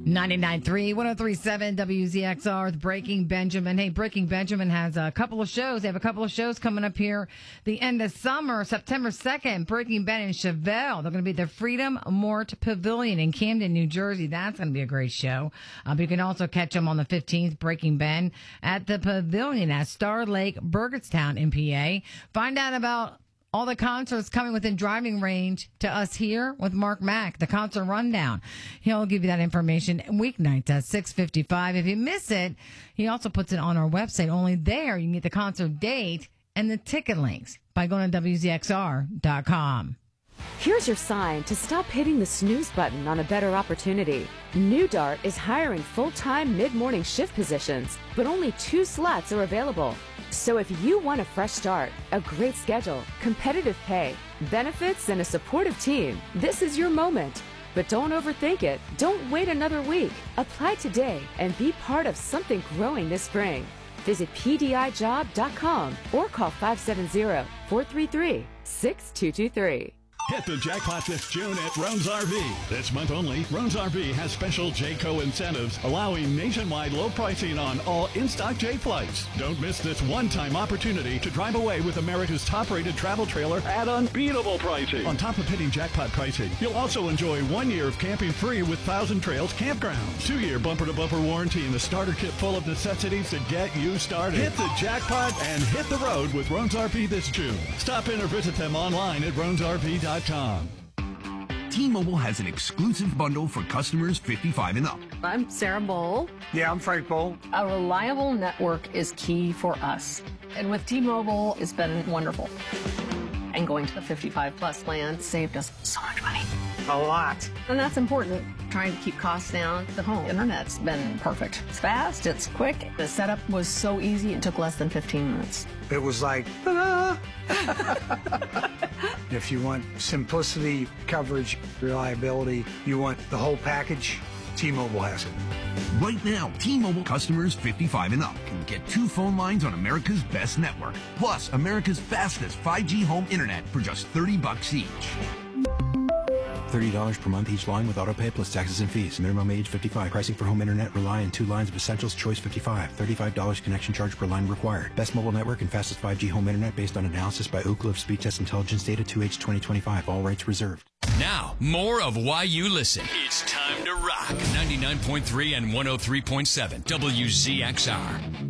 99.3, 103.7 WZXR with Breaking Benjamin. Hey, Breaking Benjamin has a couple of shows. They have a couple of shows coming up here the end of summer, September 2nd. Breaking Ben and Chevelle. They're going to be at the Freedom Mort Pavilion in Camden, New Jersey. That's going to be a great show. But you can also catch them on the 15th, Breaking Ben, at the Pavilion at Star Lake, Burgettstown in PA. Find out about all the concerts coming within driving range to us here with Mark Mack, the concert rundown. He'll give you that information weeknights at 6:55. If you miss it, he also puts it on our website. Only there you can get the concert date and the ticket links by going to WZXR.com. Here's your sign to stop hitting the snooze button on a better opportunity. New Dart is hiring full-time mid-morning shift positions, but only 2 slots are available. So if you want a fresh start, a great schedule, competitive pay, benefits, and a supportive team, this is your moment. But don't overthink it. Don't wait another week. Apply today and be part of something growing this spring. Visit PDIjob.com or call 570-433-6223. Hit the jackpot this June at Roan's RV. This month only, Roan's RV has special Jayco incentives, allowing nationwide low pricing on all in-stock J flights. Don't miss this one-time opportunity to drive away with America's top-rated travel trailer at unbeatable pricing. On top of hitting jackpot pricing, you'll also enjoy 1 year of camping free with Thousand Trails Campgrounds, 2-year bumper-to-bumper warranty, and a starter kit full of necessities to get you started. Hit the jackpot and hit the road with Roan's RV this June. Stop in or visit them online at roansrv.com. T-Mobile has an exclusive bundle for customers 55 and up. I'm Sarah Bowl. Yeah, I'm Frank Bowl. A reliable network is key for us. And with T-Mobile, it's been wonderful. And going to the 55 plus plan saved us so much money. A lot. And that's important. Trying to keep costs down. The home internet's been perfect. It's fast, it's quick. The setup was so easy, it took less than 15 minutes. It was like, ta-da! If you want simplicity, coverage, reliability, you want the whole package, T-Mobile has it. Right now, T-Mobile customers 55 and up can get 2 phone lines on America's best network, plus America's fastest 5G home internet for just $30 each. $30 per month each line with autopay plus taxes and fees. Minimum age 55. Pricing for home internet rely on 2 lines of essentials. Choice 55. $35 connection charge per line required. Best mobile network and fastest 5G home internet based on analysis by Ookla of Speed Test Intelligence data 2H 2025. All rights reserved. Now, more of Why You Listen. It's time to rock. 99.3 and 103.7 WZXR.